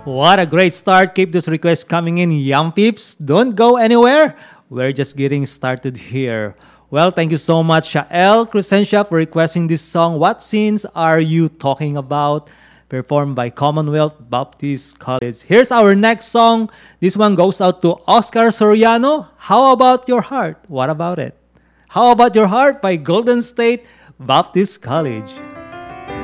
What a great start. Keep those requests coming in, young peeps. Don't go anywhere. We're just getting started here. Well, thank you so much, Shael Crescentia, for requesting this song. What scenes are you talking about? Performed by Commonwealth Baptist College. Here's our next song. This one goes out to Oscar Soriano. How About Your Heart? What about it? How About Your Heart by Golden State Baptist College.